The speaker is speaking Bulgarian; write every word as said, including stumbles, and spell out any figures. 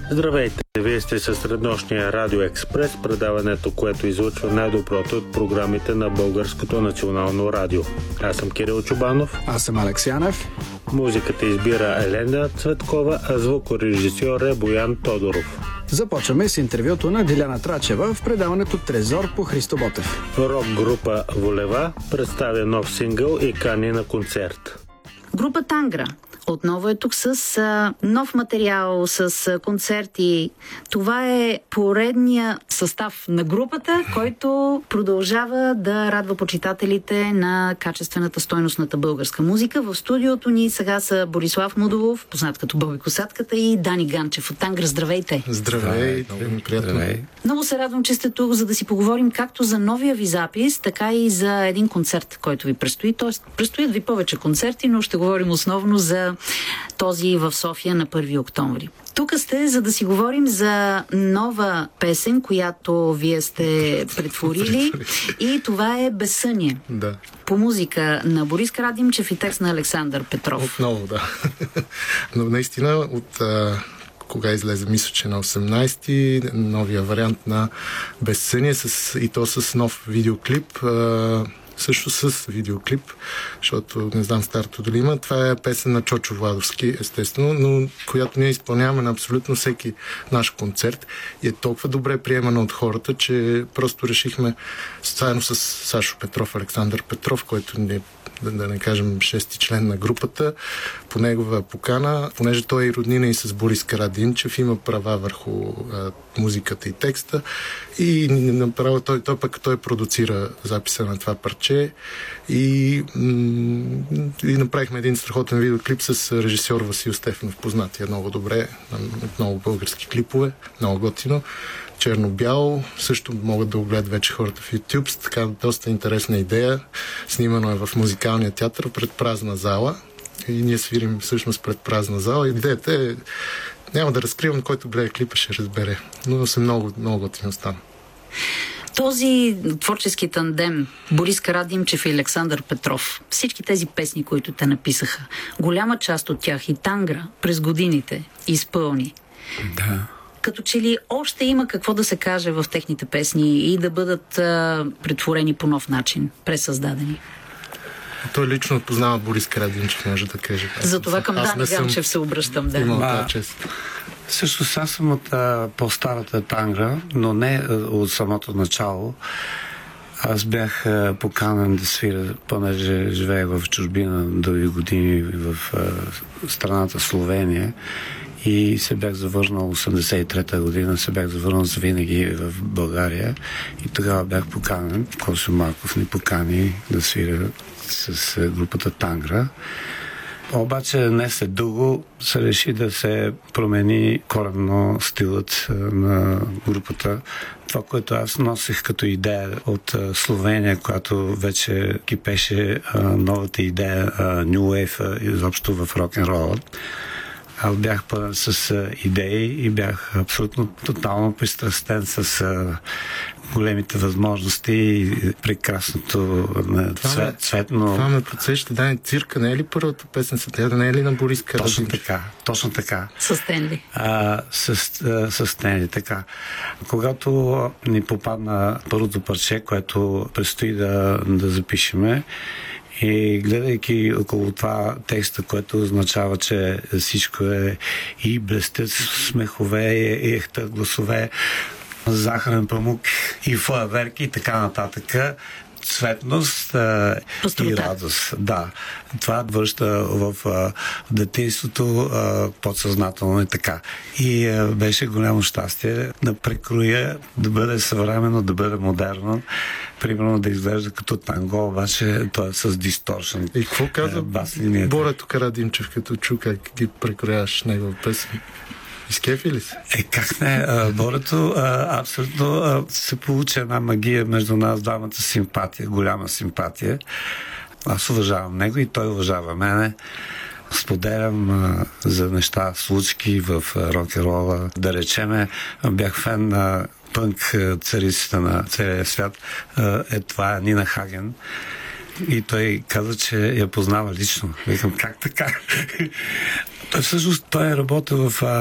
Здравейте! Вие сте със среднощния Радио Експрес, предаването, което излъчва най-доброто от програмите на Българското национално радио. Аз съм Кирил Чубанов. Аз съм Алекс Янев. Музиката избира Елена Цветкова, а звукорежисьор е Боян Тодоров. Започваме с интервюто на Диляна Трачева в предаването Трезор по Христо Ботев. Рок-група Волева представя нов сингъл и кани на концерт. Група Тангра отново е тук с а, нов материал, с а, концерти. Това е поредния състав на групата, който продължава да радва почитателите на качествената стойностната българска музика. В студиото ни сега са Борислав Мудолов, познат като Боби Косатката, и Дани Ганчев от Тангра. Здравейте! Здравей! Много ми приятно. Здравей. Много се радвам, че сте тук, за да си поговорим както за новия ви запис, така и за един концерт, който ви предстои. Тоест, предстоят ви повече концерти, но ще говорим основно за този в София на първи октомври. Тук сте, за да си говорим за нова песен, която вие сте претворили, и това е Безсъние. Да. По музика на Борис Карадимчев и текст на Александър Петров. Отново, да. Но наистина от а, кога излезе, мисля, че на осемнайсети, новия вариант на Безсъние, с, и то с нов видеоклип, а, също с видеоклип, защото не знам старото дали има. Това е песен на Чочо Владовски, естествено, но която ние изпълняваме на абсолютно всеки наш концерт и е толкова добре приемана от хората, че просто решихме заедно с Сашо Петров, Александър Петров, който не да, да не кажем шести член на групата, по негова покана, понеже той е и роднина и с Борис Карадимчев, има права върху а, музиката и текста, и направо той, той пък той продуцира записа на това парче и, м- и направихме един страхотен видеоклип с режисьор Васил Стефанов, познатия много добре, много български клипове, много готино. Черно-бяло, също могат да го гледат вече хората в YouTube. Така доста интересна идея. Снимано е в музикалния театър пред празна зала. И ние свирим всъщност пред празна зала. Идеята е, няма да разкривам, който гледа клипа ще разбере. Но се много, много готино стана. Този творчески тандем, Борис Карадимчев и Александър Петров, всички тези песни, които те написаха, голяма част от тях и Тангра през годините изпълни. Да. Като че ли още има какво да се каже в техните песни и да бъдат а, претворени по нов начин, пресъздадени. Той лично познава Борис Карадимчев, може да каже. За това към Дани Ганчев се обръщам. Да. Имал Ма, тази чест. Всъщност аз съм от а, по-старата Тангра, но не а, от самото начало. Аз бях а, поканен да свира, понеже живеех в чужбина дълги години в а, страната Словения. И се бях завърнал осемдесет и трета година, се бях завърнал за винаги в България и тогава бях поканен. Косо Марков ни покани да свиря с групата Тангра. Обаче не след дълго се реши да се промени коренно стилът на групата. Това, което аз носех като идея от Словения, която вече кипеше новата идея New Wave изобщо в рок-н-рола. Аз бях пълен с а, идеи и бях абсолютно тотално пристрастен с а, големите възможности и прекрасното а, цвет, цветно... Това ме подсеща, да, цирка, не е ли първата песен с тея, не е ли на Борис Карадимчев? Точно така, точно така. С Стенли. А, с, а, с Стенли, така. Когато ни попадна първото парче, което предстои да, да запишеме, и гледайки около това текста, което означава, че всичко е и блестят смехове, и ехта гласове, захарен памук и фойерверки и така нататък, цветност а, и радост. Да. Това връща в а, детинството а, подсъзнателно и така. И а, беше голямо щастие да прекроя, да бъде съвременно, да бъде модерно. Примерно да изглежда като танго, обаче той е с дисторшен. И какво каза е, Борето Карадимчев, като чу как ги прекрояваш негова песен? Изкефи ли се? Е, как не? Борето абсолютно а, се получи една магия между нас двамата, симпатия, голяма симпатия. Аз уважавам него и той уважава мене. Споделям а, за неща, случки в рок-н-рола. Да речеме, бях фен на пънк царицата на целия свят. А, е това е Нина Хаген. И той каза, че я познава лично. Викам, как така? Той всъщност той е работил в